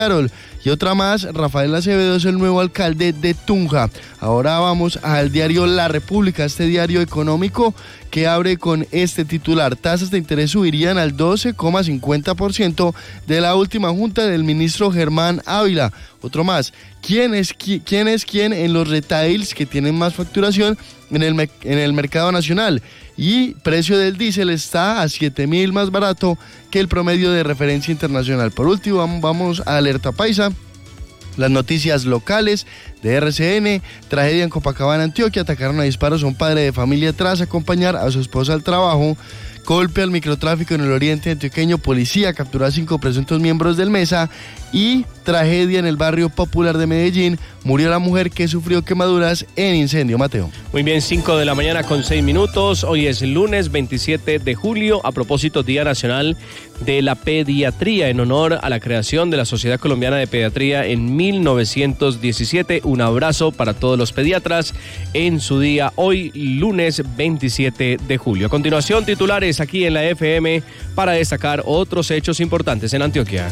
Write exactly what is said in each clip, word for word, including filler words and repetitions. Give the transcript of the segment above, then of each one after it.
Carol. Y otra más, Rafael Acevedo es el nuevo alcalde de Tunja. Ahora vamos al diario La República, este diario económico que abre con este titular: tasas de interés subirían al doce coma cincuenta por ciento de la última junta del ministro Germán Ávila. Otro más, ¿quién es, qui, quién es quién en los retails que tienen más facturación en el, en el mercado nacional? Y precio del diésel está a siete mil más barato que el promedio de referencia internacional. Por último, vamos a Alerta Paisa. Las noticias locales de R C N: tragedia en Copacabana, Antioquia. Atacaron a disparos a un padre de familia tras acompañar a su esposa al trabajo. Golpe al microtráfico en el oriente antioqueño. Policía capturó a cinco presuntos miembros del Mesa. Y tragedia en el barrio popular de Medellín. Murió la mujer que sufrió quemaduras en incendio. Mateo. Muy bien, cinco de la mañana con seis minutos. Hoy es lunes veintisiete de julio. A propósito, Día Nacional de la Pediatría, en honor a la creación de la Sociedad Colombiana de Pediatría en mil novecientos diecisiete. Un abrazo para todos los pediatras en su día, hoy lunes veintisiete de julio. A continuación, titulares aquí en la F M para destacar otros hechos importantes en Antioquia.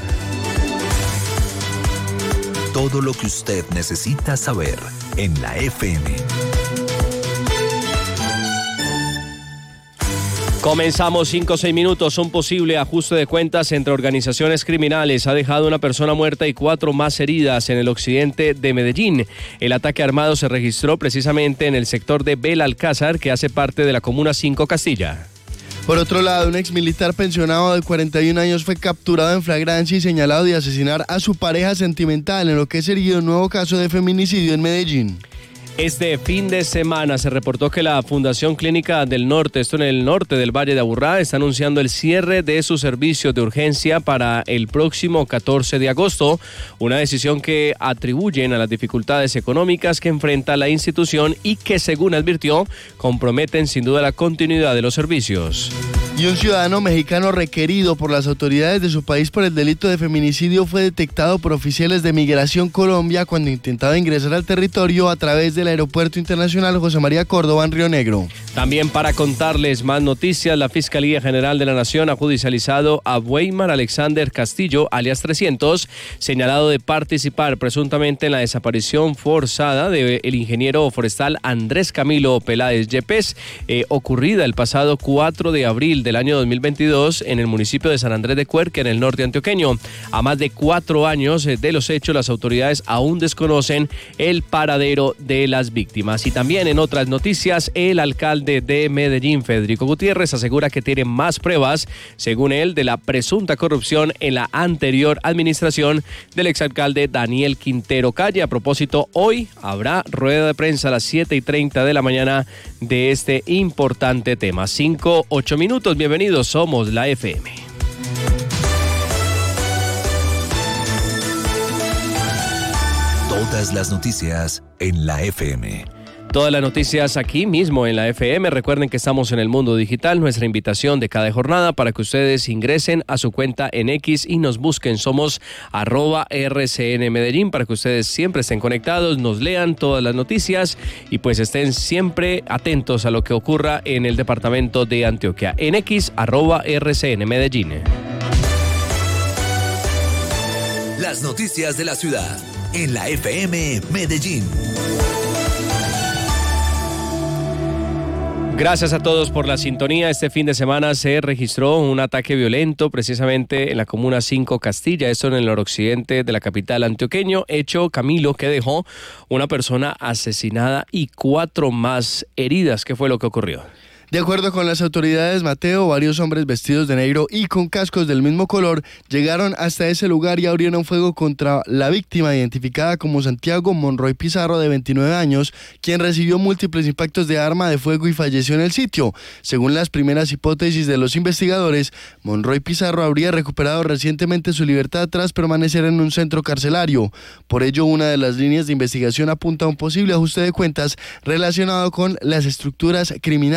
Todo lo que usted necesita saber en la F M. Comenzamos cinco o seis minutos. Un posible ajuste de cuentas entre organizaciones criminales ha dejado una persona muerta y cuatro más heridas en el occidente de Medellín. El ataque armado se registró precisamente en el sector de Belalcázar, que hace parte de la Comuna cinco Castilla. Por otro lado, un exmilitar pensionado de cuarenta y un años fue capturado en flagrancia y señalado de asesinar a su pareja sentimental, en lo que sería un nuevo caso de feminicidio en Medellín. Este fin de semana se reportó que la Fundación Clínica del Norte, esto en el norte del Valle de Aburrá, está anunciando el cierre de sus servicios de urgencia para el próximo catorce de agosto, una decisión que atribuyen a las dificultades económicas que enfrenta la institución y que, según advirtió, comprometen sin duda la continuidad de los servicios. Y un ciudadano mexicano requerido por las autoridades de su país por el delito de feminicidio fue detectado por oficiales de Migración Colombia cuando intentaba ingresar al territorio a través del Aeropuerto Internacional José María Córdoba en Río Negro. También para contarles más noticias, la Fiscalía General de la Nación ha judicializado a Weimar Alexander Castillo, alias trescientos, señalado de participar presuntamente en la desaparición forzada del ingeniero forestal Andrés Camilo Peláez Yepes, eh, ocurrida el pasado cuatro de abril del año dos mil veintidós en el municipio de San Andrés de Cuerca, en el norte antioqueño. A más de cuatro años de los hechos, las autoridades aún desconocen el paradero de las víctimas. Y también en otras noticias, el alcalde de Medellín, Federico Gutiérrez, asegura que tiene más pruebas, según él, de la presunta corrupción en la anterior administración del exalcalde Daniel Quintero Calle. A propósito, hoy habrá rueda de prensa a las siete y treinta de la mañana de este importante tema. Cinco, ocho minutos. Bienvenidos, somos la F M. Todas las noticias en la F M. Todas las noticias aquí mismo en la F M. Recuerden que estamos en el mundo digital. Nuestra invitación de cada jornada para que ustedes ingresen a su cuenta en X y nos busquen. Somos arroba R C N Medellín, para que ustedes siempre estén conectados, nos lean todas las noticias y pues estén siempre atentos a lo que ocurra en el departamento de Antioquia. En X, arroba R C N Medellín. Las noticias de la ciudad en la F M Medellín. Gracias a todos por la sintonía. Este fin de semana se registró un ataque violento precisamente en la Comuna cinco Castilla, esto en el noroccidente de la capital antioqueño, hecho, Camilo, que dejó una persona asesinada y cuatro más heridas. ¿Qué fue lo que ocurrió? De acuerdo con las autoridades, Mateo, varios hombres vestidos de negro y con cascos del mismo color llegaron hasta ese lugar y abrieron fuego contra la víctima, identificada como Santiago Monroy Pizarro, de veintinueve años, quien recibió múltiples impactos de arma de fuego y falleció en el sitio. Según las primeras hipótesis de los investigadores, Monroy Pizarro habría recuperado recientemente su libertad tras permanecer en un centro carcelario. Por ello, una de las líneas de investigación apunta a un posible ajuste de cuentas relacionado con las estructuras criminales allí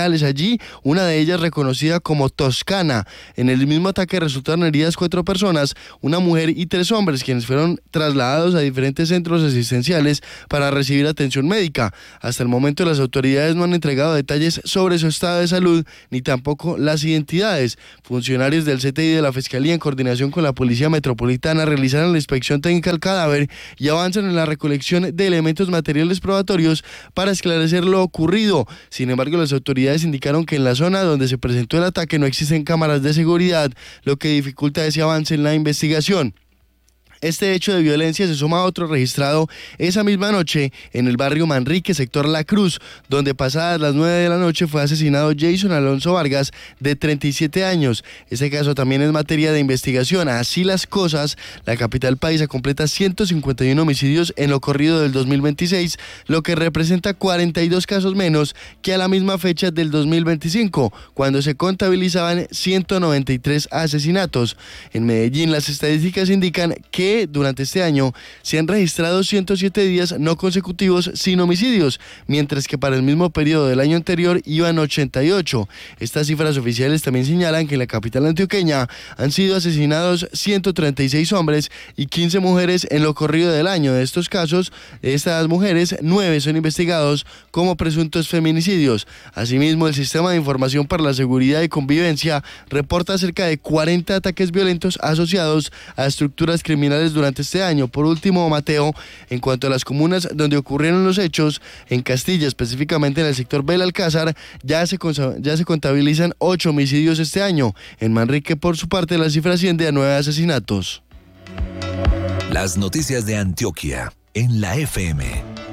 allí, una de ellas reconocida como Toscana. En el mismo ataque resultaron heridas cuatro personas, una mujer y tres hombres, quienes fueron trasladados a diferentes centros asistenciales para recibir atención médica. Hasta el momento las autoridades no han entregado detalles sobre su estado de salud ni tampoco las identidades. Funcionarios del C T I de la Fiscalía en coordinación con la Policía Metropolitana realizaron la inspección técnica al cadáver y avanzan en la recolección de elementos materiales probatorios para esclarecer lo ocurrido. Sin embargo, las autoridades indicaron que en la zona donde se presentó el ataque no existen cámaras de seguridad, lo que dificulta ese avance en la investigación. Este hecho de violencia se suma a otro registrado esa misma noche en el barrio Manrique, sector La Cruz, donde pasadas las nueve de la noche fue asesinado Jason Alonso Vargas, de treinta y siete años. Este caso también es materia de investigación. Así las cosas, la capital paisa completa ciento cincuenta y uno homicidios en lo corrido del dos mil veintiséis, lo que representa cuarenta y dos casos menos que a la misma fecha del dos mil veinticinco, cuando se contabilizaban ciento noventa y tres asesinatos. En Medellín, las estadísticas indican que durante este año se han registrado ciento siete días no consecutivos sin homicidios, mientras que para el mismo periodo del año anterior iban ochenta y ocho. Estas cifras oficiales también señalan que en la capital antioqueña han sido asesinados ciento treinta y seis hombres y quince mujeres en lo corrido del año. De estos casos, de estas mujeres, nueve son investigados como presuntos feminicidios. Asimismo, el Sistema de Información para la Seguridad y Convivencia reporta cerca de cuarenta ataques violentos asociados a estructuras criminales durante este año. Por último, Mateo, en cuanto a las comunas donde ocurrieron los hechos, en Castilla, específicamente en el sector Belalcázar, ya se, ya se contabilizan ocho homicidios este año. En Manrique, por su parte, la cifra asciende a nueve asesinatos. Las noticias de Antioquia en la F M.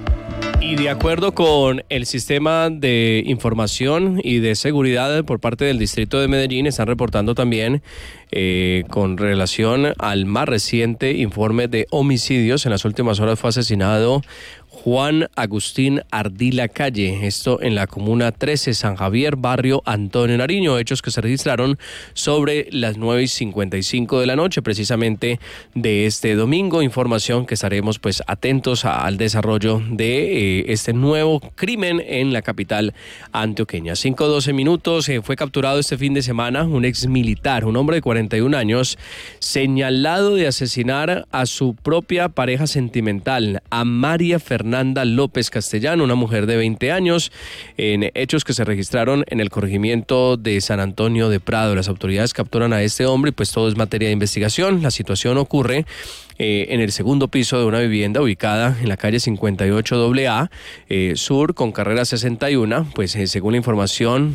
Y de acuerdo con el sistema de información y de seguridad por parte del distrito de Medellín, están reportando también eh, con relación al más reciente informe de homicidios. En las últimas horas fue asesinado Juan Agustín Ardila Calle, esto en la comuna trece, San Javier, barrio Antonio Nariño, hechos que se registraron sobre las nueve y cincuenta y cinco de la noche, precisamente de este domingo. Información que estaremos pues atentos a, al desarrollo de eh, este nuevo crimen en la capital antioqueña. cinco doce minutos, eh, fue capturado este fin de semana un ex militar, un hombre de cuarenta y un años, señalado de asesinar a su propia pareja sentimental, a María Fernanda López Castellano, una mujer de veinte años, en hechos que se registraron en el corregimiento de San Antonio de Prado. Las autoridades capturan a este hombre y pues todo es materia de investigación. La situación ocurre eh, en el segundo piso de una vivienda ubicada en la calle cincuenta y ocho A A eh, Sur con carrera sesenta y uno, pues eh, según la información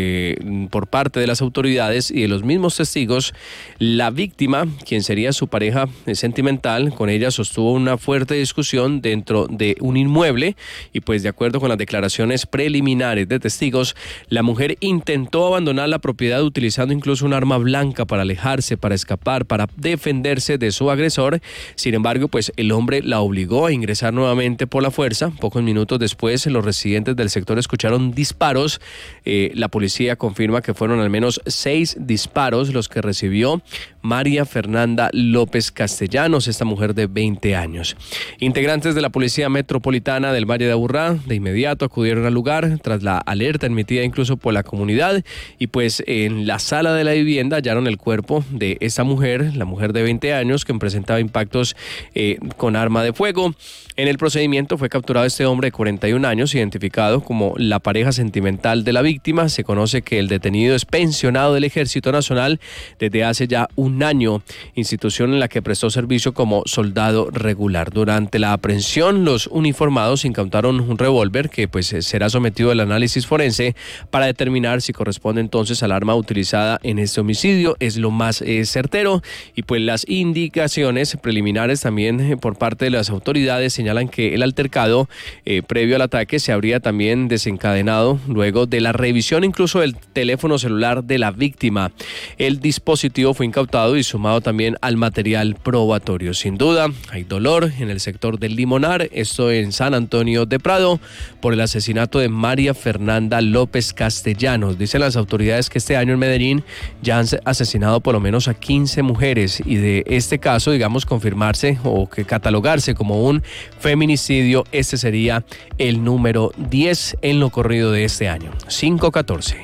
eh, por parte de las autoridades y de los mismos testigos, la víctima, quien sería su pareja eh, sentimental, con ella sostuvo una fuerte discusión dentro de un inmueble y pues de acuerdo con las declaraciones preliminares de testigos, la mujer intentó abandonar la propiedad utilizando incluso un arma blanca para alejarse, para escapar, para defenderse de su agresor. Sin embargo, pues el hombre la obligó a ingresar nuevamente por la fuerza. Pocos minutos después, los residentes del sector escucharon disparos. Eh, la policía confirma que fueron al menos seis disparos los que recibió María Fernanda López Castellanos, esta mujer de veinte años. Integrantes de la Policía Metropolitana del Valle de Aburrá de inmediato acudieron al lugar tras la alerta emitida incluso por la comunidad y pues en la sala de la vivienda hallaron el cuerpo de esta mujer, la mujer de veinte años, que presentaba impactos eh, con arma de fuego. En el procedimiento fue capturado este hombre de cuarenta y un años, identificado como la pareja sentimental de la víctima. Se conoce que el detenido es pensionado del Ejército Nacional desde hace ya un año, institución en la que prestó servicio como soldado regular. Durante la aprehensión, los uniformados incautaron un revólver que pues será sometido al análisis forense para determinar si corresponde entonces al arma utilizada en este homicidio. Es lo más eh, certero y pues las indicaciones preliminares también eh, por parte de las autoridades señalan que el altercado eh, previo al ataque se habría también desencadenado luego de la revisión incluso del teléfono celular de la víctima. El dispositivo fue incautado y sumado también al material probatorio. Sin duda, hay dolor en el sector del Limonar, esto en San Antonio de Prado, por el asesinato de María Fernanda López Castellanos. Dicen las autoridades que este año en Medellín ya han asesinado por lo menos a quince mujeres y de este caso, digamos, confirmado confirmarse o que catalogarse como un feminicidio. Este sería el número diez en lo corrido de este año. cinco catorce.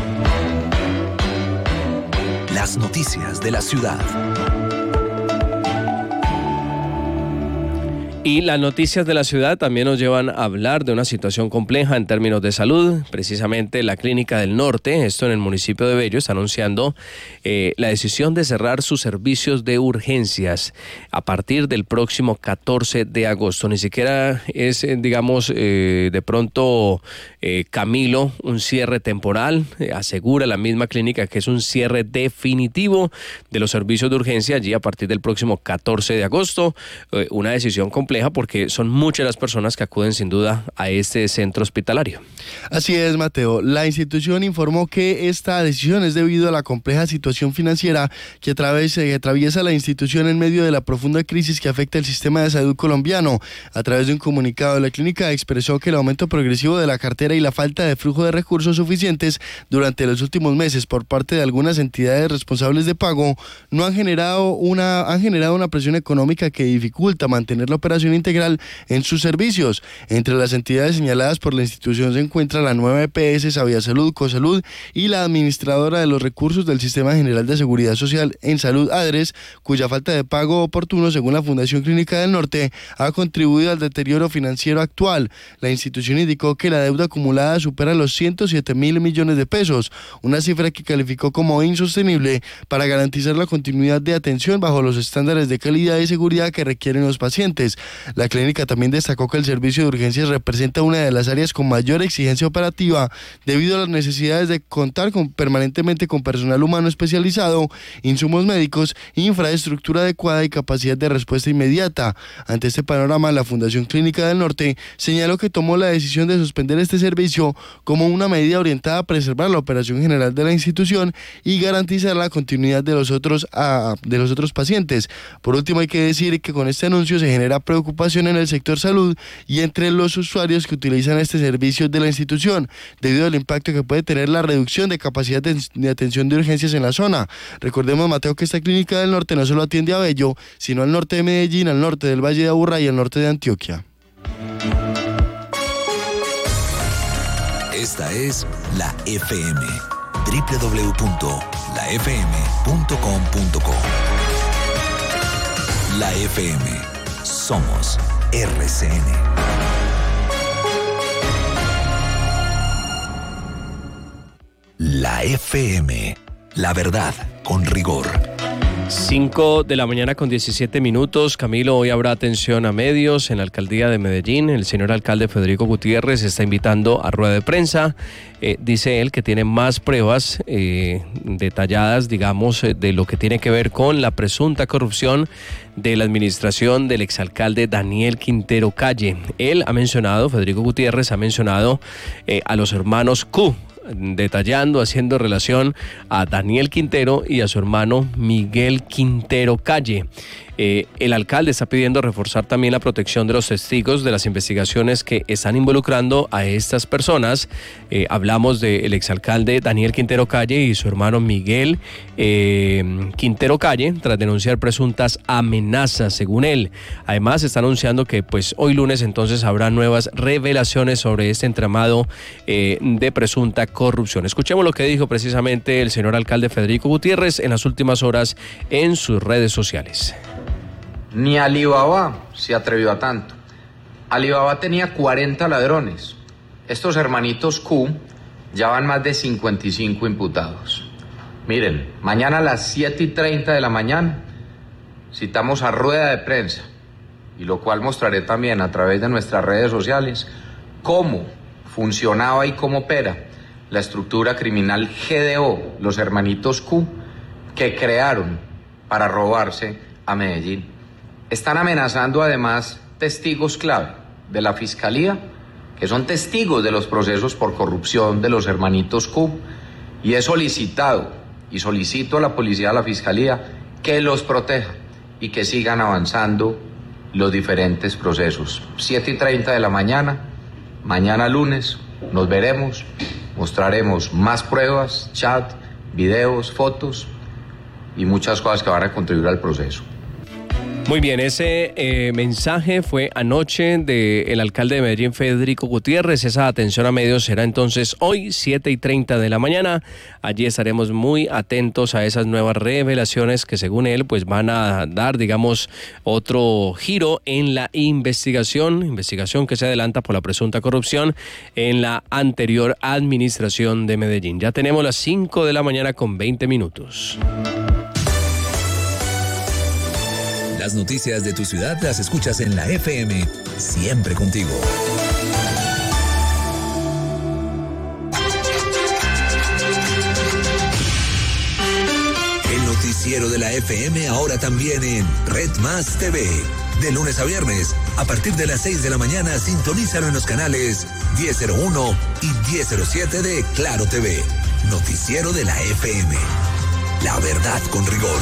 Las noticias de la ciudad. Y las noticias de la ciudad también nos llevan a hablar de una situación compleja en términos de salud. Precisamente la Clínica del Norte, esto en el municipio de Bello, está anunciando eh, la decisión de cerrar sus servicios de urgencias a partir del próximo catorce de agosto. Ni siquiera es, eh, digamos, eh, de pronto, eh, Camilo, un cierre temporal. Eh, asegura la misma clínica que es un cierre definitivo de los servicios de urgencia allí a partir del próximo catorce de agosto. Eh, una decisión compleja porque son muchas las personas que acuden sin duda a este centro hospitalario. Así es, Mateo. La institución informó que esta decisión es debido a la compleja situación financiera que atraviesa, que atraviesa la institución en medio de la profunda crisis que afecta el sistema de salud colombiano. A través de un comunicado, la clínica expresó que el aumento progresivo de la cartera y la falta de flujo de recursos suficientes durante los últimos meses por parte de algunas entidades responsables de pago no han generado una, han generado una presión económica que dificulta mantener la operación integral en sus servicios. Entre las entidades señaladas por la institución se encuentra la nueva E P S, Sabia Salud, Cosalud y la administradora de los recursos del Sistema General de Seguridad Social en Salud, ADRES, cuya falta de pago oportuno, según la Fundación Clínica del Norte, ha contribuido al deterioro financiero actual. La institución indicó que la deuda acumulada supera los ciento siete mil millones de pesos, una cifra que calificó como insostenible para garantizar la continuidad de atención bajo los estándares de calidad y seguridad que requieren los pacientes. La clínica también destacó que el servicio de urgencias representa una de las áreas con mayor exigencia operativa debido a las necesidades de contar con, permanentemente con personal humano especializado, insumos médicos, infraestructura adecuada y capacidad de respuesta inmediata. Ante este panorama, la Fundación Clínica del Norte señaló que tomó la decisión de suspender este servicio como una medida orientada a preservar la operación general de la institución y garantizar la continuidad de los otros, a, de los otros pacientes. Por último, hay que decir que con este anuncio se genera preocupación en el sector salud y entre los usuarios que utilizan este servicio de la institución, debido al impacto que puede tener la reducción de capacidad de, de atención de urgencias en la zona. Recordemos, Mateo, que esta Clínica del Norte no solo atiende a Bello, sino al norte de Medellín, al norte del Valle de Aburrá y al norte de Antioquia. Esta es la F M, doble u doble u doble u punto la f m punto com punto co. La F M, somos R C N. La F M, la verdad con rigor. cinco de la mañana con diecisiete minutos. Camilo, hoy habrá atención a medios en la alcaldía de Medellín. El señor alcalde Federico Gutiérrez está invitando a rueda de prensa. Eh, dice él que tiene más pruebas eh, detalladas, digamos, eh, de lo que tiene que ver con la presunta corrupción de la administración del exalcalde Daniel Quintero Calle. Él ha mencionado, Federico Gutiérrez ha mencionado eh, a los hermanos Q, detallando, haciendo relación a Daniel Quintero y a su hermano Miguel Quintero Calle. Eh, el alcalde está pidiendo reforzar también la protección de los testigos de las investigaciones que están involucrando a estas personas. Eh, hablamos del exalcalde Daniel Quintero Calle y su hermano Miguel eh, Quintero Calle, tras denunciar presuntas amenazas, según él. Además, está anunciando que pues hoy lunes entonces habrá nuevas revelaciones sobre este entramado eh, de presunta corrupción. Escuchemos lo que dijo precisamente el señor alcalde Federico Gutiérrez en las últimas horas en sus redes sociales. Ni Alibaba se atrevió a tanto. Alibaba tenía cuarenta ladrones. Estos hermanitos Q ya van más de cincuenta y cinco imputados. Miren, mañana a las siete y treinta de la mañana citamos a rueda de prensa, y lo cual mostraré también a través de nuestras redes sociales cómo funcionaba y cómo opera la estructura criminal G D O, los hermanitos Q, que crearon para robarse a Medellín. Están amenazando además testigos clave de la Fiscalía, que son testigos de los procesos por corrupción de los hermanitos Q, y he solicitado y solicito a la Policía, a la Fiscalía, que los proteja y que sigan avanzando los diferentes procesos. siete y treinta de la mañana, mañana lunes, nos veremos, mostraremos más pruebas, chat, videos, fotos y muchas cosas que van a contribuir al proceso. Muy bien, ese eh, mensaje fue anoche del alcalde de Medellín, Federico Gutiérrez. Esa atención a medios será entonces hoy, siete y treinta de la mañana. Allí estaremos muy atentos a esas nuevas revelaciones que, según él, pues van a dar, digamos, otro giro en la investigación, investigación que se adelanta por la presunta corrupción en la anterior administración de Medellín. Ya tenemos las cinco de la mañana con veinte minutos. Las noticias de tu ciudad las escuchas en la F M, siempre contigo. El noticiero de la F M ahora también en Red Más T V. De lunes a viernes, a partir de las seis de la mañana, sintonízalo en los canales diez cero uno y diez cero siete de Claro T V. Noticiero de la F M. La verdad con rigor.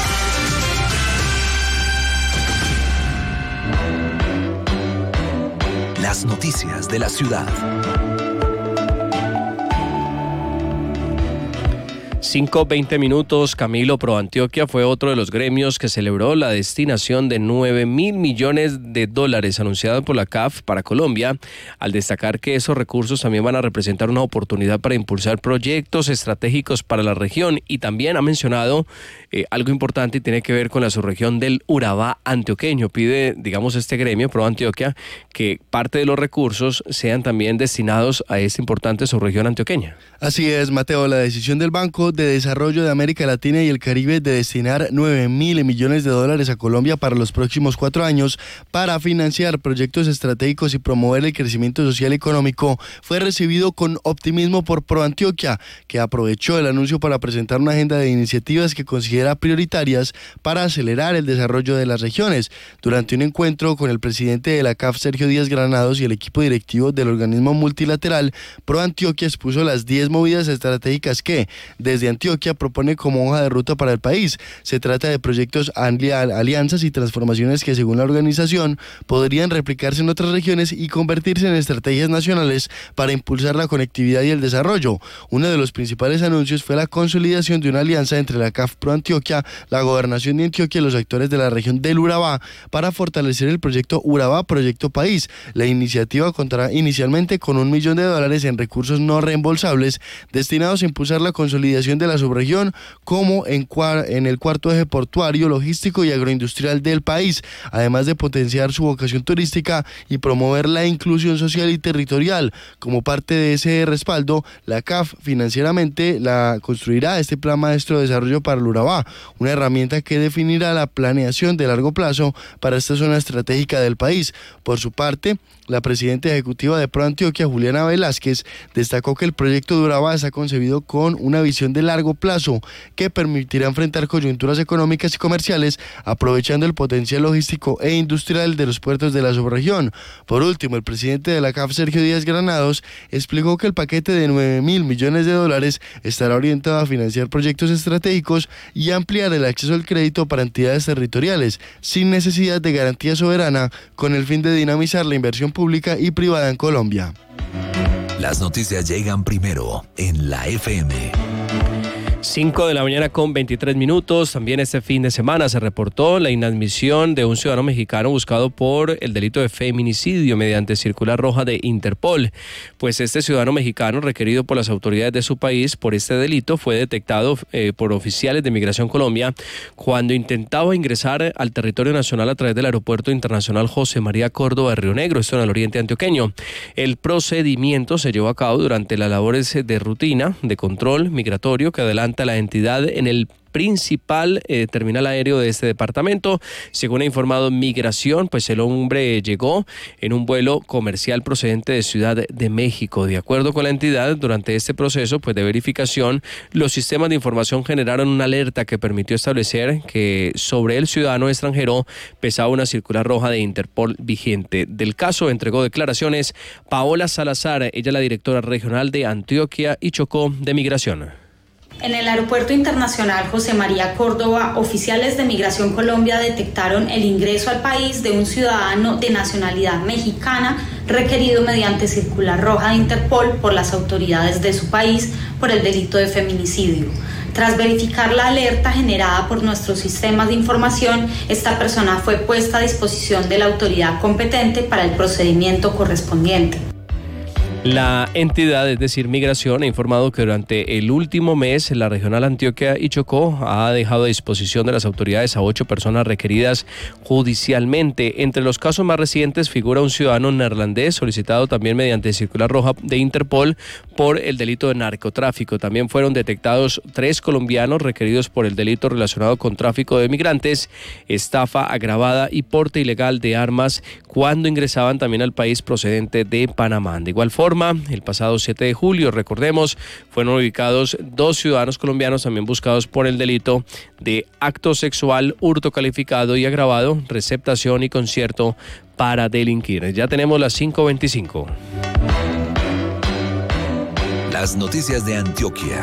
Las noticias de la ciudad. cinco veinte minutos. Camilo, ProAntioquia fue otro de los gremios que celebró la destinación de nueve mil millones de dólares anunciada por la C A F para Colombia, al destacar que esos recursos también van a representar una oportunidad para impulsar proyectos estratégicos para la región, y también ha mencionado eh, algo importante y tiene que ver con la subregión del Urabá antioqueño. Pide, digamos, este gremio, ProAntioquia, que parte de los recursos sean también destinados a esta importante subregión antioqueña. Así es, Mateo, la decisión del Banco de Desarrollo de América Latina y el Caribe de destinar nueve mil millones de dólares a Colombia para los próximos cuatro años para financiar proyectos estratégicos y promover el crecimiento social y económico fue recibido con optimismo por ProAntioquia, que aprovechó el anuncio para presentar una agenda de iniciativas que considera prioritarias para acelerar el desarrollo de las regiones. Durante un encuentro con el presidente de la C A F, Sergio Díaz Granados, y el equipo directivo del organismo multilateral, ProAntioquia expuso las diez movidas estratégicas que, desde Antioquia, propone como hoja de ruta para el país. Se trata de proyectos, alianzas y transformaciones que, según la organización, podrían replicarse en otras regiones y convertirse en estrategias nacionales para impulsar la conectividad y el desarrollo. Uno de los principales anuncios fue la consolidación de una alianza entre la C A F ProAntioquia, la Gobernación de Antioquia y los actores de la región del Urabá para fortalecer el proyecto Urabá Proyecto País. La iniciativa contará inicialmente con un millón de dólares en recursos no reembolsables destinados a impulsar la consolidación de la subregión como en, cuar, en el cuarto eje portuario, logístico y agroindustrial del país, además de potenciar su vocación turística y promover la inclusión social y territorial. Como parte de ese respaldo, la C A F financieramente la construirá este Plan Maestro de Desarrollo para el Urabá, una herramienta que definirá la planeación de largo plazo para esta zona estratégica del país. Por su parte, la presidenta ejecutiva de ProAntioquia, Juliana Velázquez, destacó que el proyecto de Urabá está concebido con una visión de largo plazo que permitirá enfrentar coyunturas económicas y comerciales, aprovechando el potencial logístico e industrial de los puertos de la subregión. Por último, el presidente de la C A F, Sergio Díaz Granados, explicó que el paquete de nueve mil millones de dólares estará orientado a financiar proyectos estratégicos y ampliar el acceso al crédito para entidades territoriales, sin necesidad de garantía soberana, con el fin de dinamizar la inversión pública y privada en Colombia. Las noticias llegan primero en la F M. cinco de la mañana con veintitrés minutos. También este fin de semana se reportó la inadmisión de un ciudadano mexicano buscado por el delito de feminicidio mediante circular roja de Interpol. Pues este ciudadano mexicano, requerido por las autoridades de su país por este delito, fue detectado eh, por oficiales de Migración Colombia cuando intentaba ingresar al territorio nacional a través del Aeropuerto Internacional José María Córdoba de Río Negro, esto en el oriente antioqueño. El procedimiento se llevó a cabo durante las labores de rutina de control migratorio que adelanta la entidad en el principal eh, terminal aéreo de este departamento. Según ha informado Migración, pues el hombre llegó en un vuelo comercial procedente de Ciudad de México. De acuerdo con la entidad, durante este proceso pues de verificación, los sistemas de información generaron una alerta que permitió establecer que sobre el ciudadano extranjero pesaba una circular roja de Interpol vigente. Del caso entregó declaraciones Paola Salazar, ella es la directora regional de Antioquia y Chocó de Migración. En el Aeropuerto Internacional José María Córdoba, oficiales de Migración Colombia detectaron el ingreso al país de un ciudadano de nacionalidad mexicana requerido mediante circular roja de Interpol por las autoridades de su país por el delito de feminicidio. Tras verificar la alerta generada por nuestros sistemas de información, esta persona fue puesta a disposición de la autoridad competente para el procedimiento correspondiente. La entidad, es decir, Migración, ha informado que durante el último mes la Regional Antioquia y Chocó ha dejado a disposición de las autoridades a ocho personas requeridas judicialmente. Entre los casos más recientes figura un ciudadano neerlandés solicitado también mediante circular roja de Interpol por el delito de narcotráfico. También fueron detectados tres colombianos requeridos por el delito relacionado con tráfico de migrantes, estafa agravada y porte ilegal de armas cuando ingresaban también al país procedente de Panamá. De igual forma, el pasado siete de julio, recordemos, fueron ubicados dos ciudadanos colombianos también buscados por el delito de acto sexual, hurto calificado y agravado, receptación y concierto para delinquir. Ya tenemos las cinco veinticinco. Las noticias de Antioquia.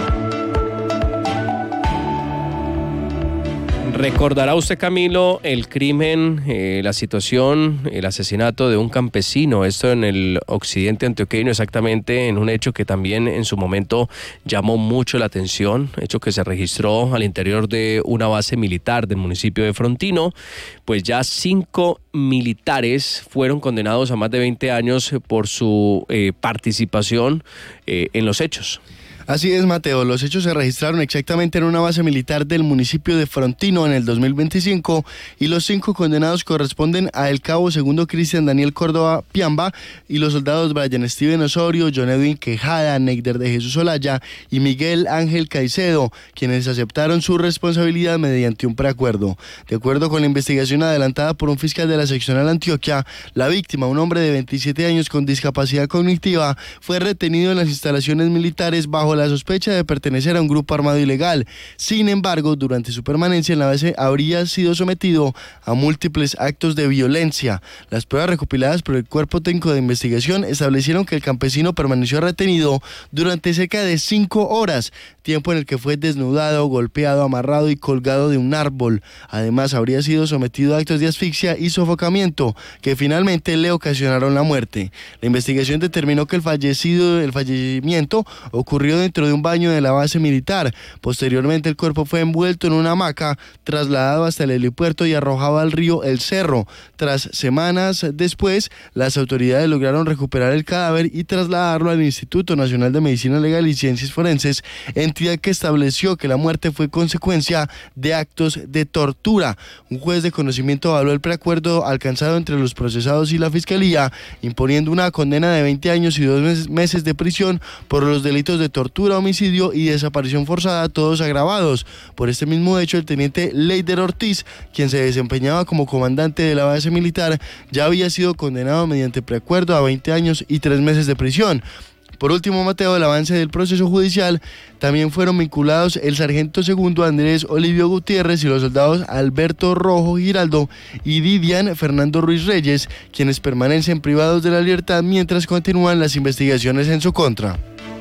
Recordará usted, Camilo, el crimen, eh, la situación, el asesinato de un campesino, esto en el occidente antioqueño, exactamente en un hecho que también en su momento llamó mucho la atención, hecho que se registró al interior de una base militar del municipio de Frontino. Pues ya cinco militares fueron condenados a más de veinte años por su eh, participación eh, en los hechos. Así es, Mateo. Los hechos se registraron exactamente en una base militar del municipio de Frontino en el dos mil veinticinco y los cinco condenados corresponden a el cabo segundo Cristian Daniel Córdoba Piamba y los soldados Brian Steven Osorio, John Edwin Quejada, Neider de Jesús Olaya y Miguel Ángel Caicedo, quienes aceptaron su responsabilidad mediante un preacuerdo. De acuerdo con la investigación adelantada por un fiscal de la seccional Antioquia, la víctima, un hombre de veintisiete años con discapacidad cognitiva, fue retenido en las instalaciones militares bajo la sospecha de pertenecer a un grupo armado ilegal. Sin embargo, durante su permanencia en la base habría sido sometido a múltiples actos de violencia. Las pruebas recopiladas por el Cuerpo Técnico de Investigación establecieron que el campesino permaneció retenido durante cerca de cinco horas, tiempo en el que fue desnudado, golpeado, amarrado y colgado de un árbol. Además, habría sido sometido a actos de asfixia y sofocamiento que finalmente le ocasionaron la muerte. La investigación determinó que el fallecido, el fallecimiento ocurrió dentro de un baño de la base militar. Posteriormente, el cuerpo fue envuelto en una hamaca, trasladado hasta el helipuerto y arrojado al río El Cerro. Tras semanas después, las autoridades lograron recuperar el cadáver y trasladarlo al Instituto Nacional de Medicina Legal y Ciencias Forenses, entidad que estableció que la muerte fue consecuencia de actos de tortura. Un juez de conocimiento avaló el preacuerdo alcanzado entre los procesados y la Fiscalía, imponiendo una condena de veinte años y dos meses de prisión por los delitos de tortura, homicidio y desaparición forzada, todos agravados. Por este mismo hecho, el teniente Leider Ortiz, quien se desempeñaba como comandante de la base militar, ya había sido condenado mediante preacuerdo a veinte años y tres meses de prisión. Por último, Mateo, el avance del proceso judicial, también fueron vinculados el sargento segundo Andrés Olivio Gutiérrez y los soldados Alberto Rojo Giraldo y Didian Fernando Ruiz Reyes, quienes permanecen privados de la libertad mientras continúan las investigaciones en su contra.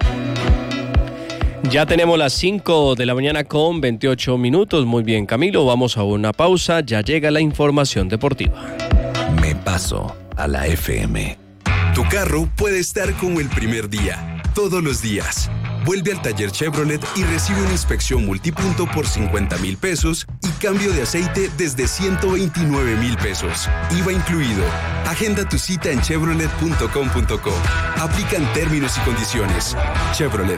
Ya tenemos las cinco de la mañana con veintiocho minutos. Muy bien, Camilo, vamos a una pausa. Ya llega la información deportiva. Me paso a la F M. Tu carro puede estar como el primer día, todos los días. Vuelve al taller Chevrolet y recibe una inspección multipunto por cincuenta mil pesos y cambio de aceite desde ciento veintinueve mil pesos. I V A incluido. Agenda tu cita en chevrolet punto com punto co. Aplican términos y condiciones. Chevrolet.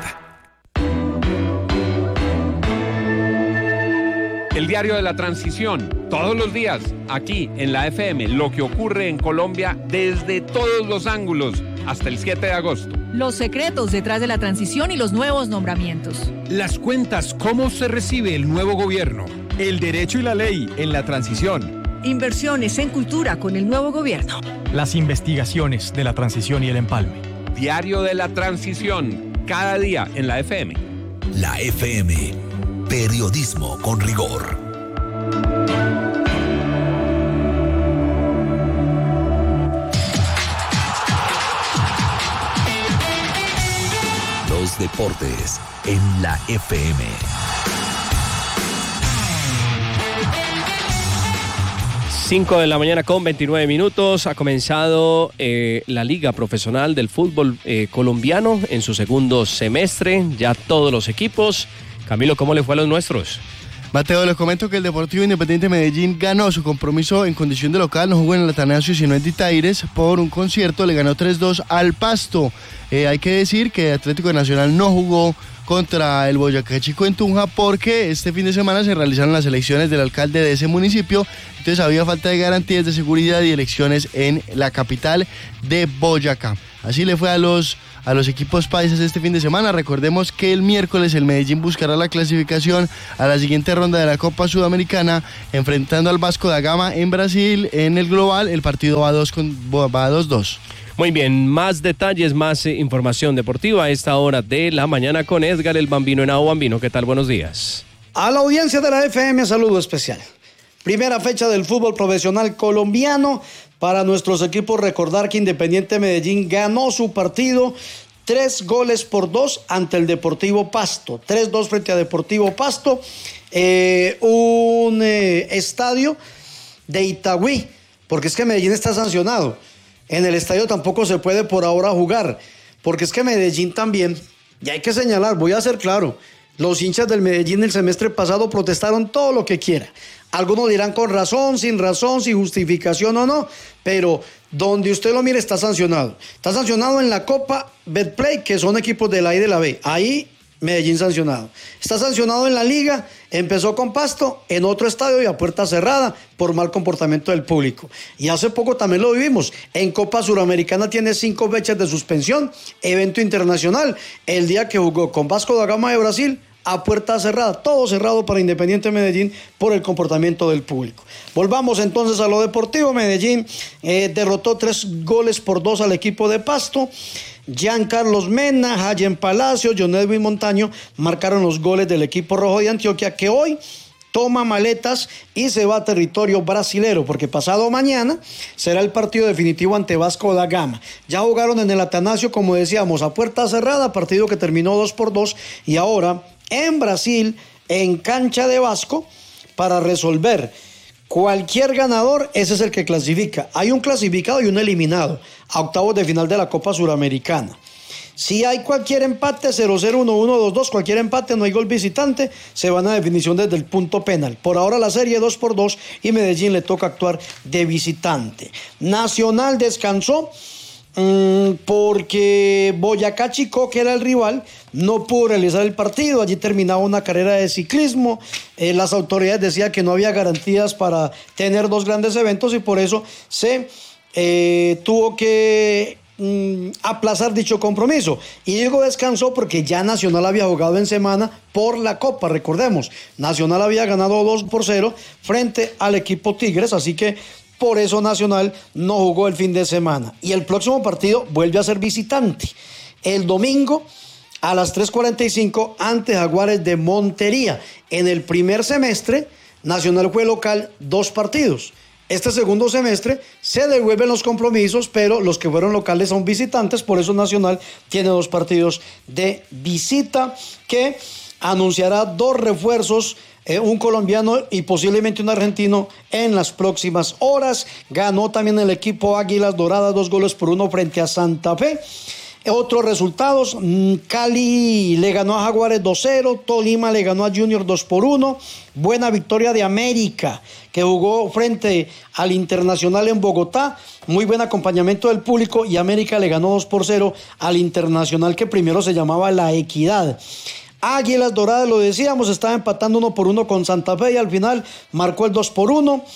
El diario de la transición, todos los días, aquí en la F M, lo que ocurre en Colombia desde todos los ángulos, hasta el siete de agosto. Los secretos detrás de la transición y los nuevos nombramientos. Las cuentas, cómo se recibe el nuevo gobierno. El derecho y la ley en la transición. Inversiones en cultura con el nuevo gobierno. Las investigaciones de la transición y el empalme. Diario de la transición, cada día en la F M. La F M. Periodismo con rigor. Los deportes en la F M. cinco de la mañana con veintinueve minutos. Ha comenzado eh, la Liga Profesional del Fútbol eh, Colombiano en su segundo semestre. Ya todos los equipos Camilo, ¿cómo le fue a los nuestros? Mateo, les comento que el Deportivo Independiente Medellín ganó su compromiso en condición de local, no jugó en el Atanasio sino en Ditaires por un concierto, le ganó tres dos al Pasto. Eh, hay que decir que Atlético Nacional no jugó contra el Boyacá Chico en Tunja porque este fin de semana se realizaron las elecciones del alcalde de ese municipio, entonces había falta de garantías de seguridad y elecciones en la capital de Boyacá. Así le fue a los, a los equipos paisas este fin de semana. Recordemos que el miércoles el Medellín buscará la clasificación a la siguiente ronda de la Copa Sudamericana, enfrentando al Vasco da Gama en Brasil. En el global el partido va a dos dos. Muy bien, más detalles, más eh, información deportiva a esta hora de la mañana con Edgar el Bambino Henao. Bambino, ¿qué tal? Buenos días. A la audiencia de la F M, saludo especial. Primera fecha del fútbol profesional colombiano. Para nuestros equipos, recordar que Independiente Medellín ganó su partido tres goles por dos ante el Deportivo Pasto. tres dos frente a Deportivo Pasto. Eh, un eh, estadio de Itagüí, porque es que Medellín está sancionado. En el estadio tampoco se puede por ahora jugar, porque es que Medellín también, y hay que señalar, voy a ser claro, los hinchas del Medellín el semestre pasado protestaron todo lo que quiera. Algunos dirán con razón, sin razón, sin justificación o no, pero donde usted lo mire está sancionado. Está sancionado en la Copa Betplay, que son equipos de la A y de la B. Ahí Medellín sancionado. Está sancionado en la Liga, empezó con Pasto, en otro estadio y a puerta cerrada por mal comportamiento del público. Y hace poco también lo vivimos. En Copa Suramericana tiene cinco fechas de suspensión, evento internacional. El día que jugó con Vasco da Gama de Brasil, a puerta cerrada, todo cerrado para Independiente Medellín por el comportamiento del público. Volvamos entonces a lo deportivo. Medellín eh, derrotó tres goles por dos al equipo de Pasto. Jean Carlos Mena, Jayen Palacio, John Edwin Montaño marcaron los goles del equipo rojo de Antioquia, que hoy toma maletas y se va a territorio brasilero, porque pasado mañana será el partido definitivo ante Vasco da Gama. Ya jugaron en el Atanasio, como decíamos, a puerta cerrada, partido que terminó dos por dos, y ahora en Brasil, en cancha de Vasco, para resolver cualquier ganador. Ese es el que clasifica. Hay un clasificado y un eliminado a octavos de final de la Copa Suramericana. Si hay cualquier empate, cero cero, uno uno, dos dos, cualquier empate, no hay gol visitante, se van a definición desde el punto penal. Por ahora la serie dos por dos y Medellín le toca actuar de visitante. Nacional descansó mmm, porque Boyacá Chico, que era el rival, no pudo realizar el partido. Allí terminaba una carrera de ciclismo. Eh, las autoridades decían que no había garantías para tener dos grandes eventos y por eso se eh, tuvo que mm, aplazar dicho compromiso. Y digo descansó porque ya Nacional había jugado en semana por la Copa. Recordemos, Nacional había ganado dos por cero frente al equipo Tigres, así que por eso Nacional no jugó el fin de semana. Y el próximo partido vuelve a ser visitante. El domingo a las tres cuarenta y cinco ante Jaguares de Montería. En el primer semestre, Nacional fue local dos partidos. Este segundo semestre se devuelven los compromisos, pero los que fueron locales son visitantes, por eso Nacional tiene dos partidos de visita, que anunciará dos refuerzos, eh, un colombiano y posiblemente un argentino en las próximas horas. Ganó también el equipo Águilas Doradas dos goles por uno frente a Santa Fe. Otros resultados: Cali le ganó a Jaguares dos cero, Tolima le ganó a Junior dos por uno, buena victoria de América, que jugó frente al Internacional en Bogotá, muy buen acompañamiento del público, y América le ganó dos por cero al Internacional, que primero se llamaba La Equidad. Águilas Doradas, lo decíamos, estaba empatando uno por uno con Santa Fe y al final marcó el dos por uno.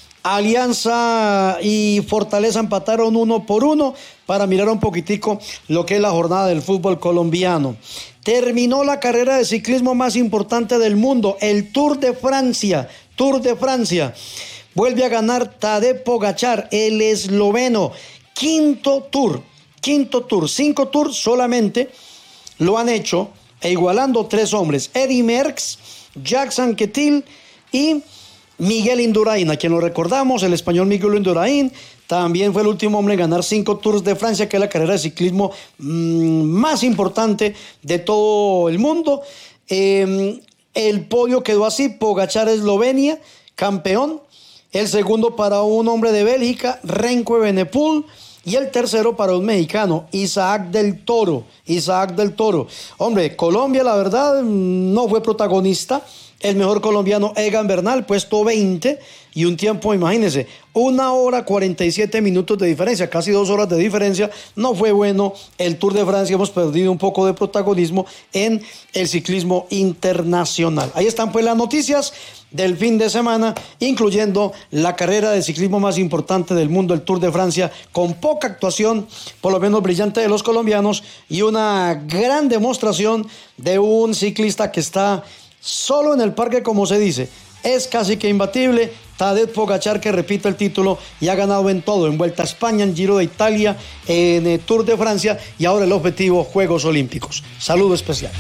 Alianza y Fortaleza empataron uno por uno para mirar un poquitico lo que es la jornada del fútbol colombiano. Terminó la carrera de ciclismo más importante del mundo, el Tour de Francia. Tour de Francia. Vuelve a ganar Tadej Pogačar, el esloveno. Quinto Tour, quinto Tour, cinco Tours solamente lo han hecho, e igualando tres hombres: Eddy Merckx, Jacques Anquetil y Miguel Indurain, a quien lo recordamos, el español Miguel Indurain. También fue el último hombre en ganar cinco Tours de Francia, que es la carrera de ciclismo mmm, más importante de todo el mundo. Eh, el podio quedó así: Pogačar, Eslovenia, campeón. El segundo para un hombre de Bélgica, Remco Evenepoel. y el tercero para un mexicano, Isaac del Toro. Isaac del Toro. Hombre, Colombia, la verdad, no fue protagonista. El mejor colombiano, Egan Bernal, puesto veinte, y un tiempo, imagínense, una hora cuarenta y siete minutos de diferencia, casi dos horas de diferencia. No fue bueno el Tour de Francia, hemos perdido un poco de protagonismo en el ciclismo internacional. Ahí están pues las noticias del fin de semana, incluyendo la carrera de ciclismo más importante del mundo, el Tour de Francia, con poca actuación, por lo menos brillante, de los colombianos, y una gran demostración de un ciclista que está solo en el parque, como se dice. Es casi que imbatible. Tadej Pogačar, que repite el título y ha ganado en todo, en Vuelta a España, en Giro de Italia, en el Tour de Francia, y ahora el objetivo, Juegos Olímpicos. Saludo especial.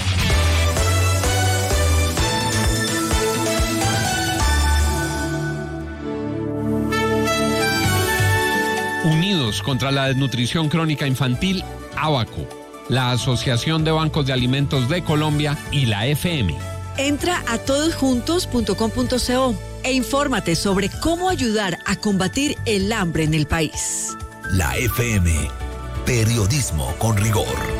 Unidos contra la desnutrición crónica infantil, ABACO, la Asociación de Bancos de Alimentos de Colombia y la F M. Entra a todosjuntos punto com punto co e infórmate sobre cómo ayudar a combatir el hambre en el país. La F M, periodismo con rigor.